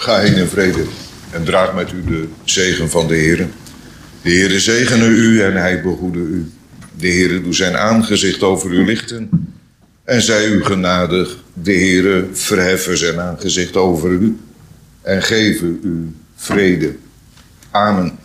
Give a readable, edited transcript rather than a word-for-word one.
Ga heen in vrede en draag met u de zegen van de Heer. De Heer zegene u en hij behoede u. De Heer doe zijn aangezicht over u lichten en zij u genadig. De Heer verheffen zijn aangezicht over u en geven u vrede. Amen.